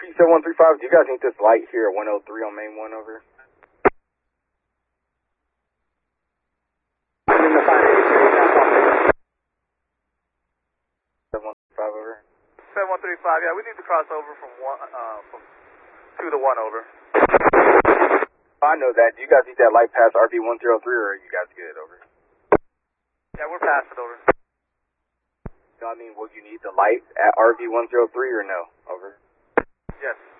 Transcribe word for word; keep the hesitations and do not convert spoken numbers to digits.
G seven one three five, do you guys need this light here at one oh three on main one, over? seven one three five, over. seven one three five, yeah, we need to cross over from one, uh, from two to one, over. I know that. Do you guys need that light past R V one zero three, or are you guys good, over? Yeah, we're past it, over. No, I mean, will you need the light at R V one zero three or no, over? Yes.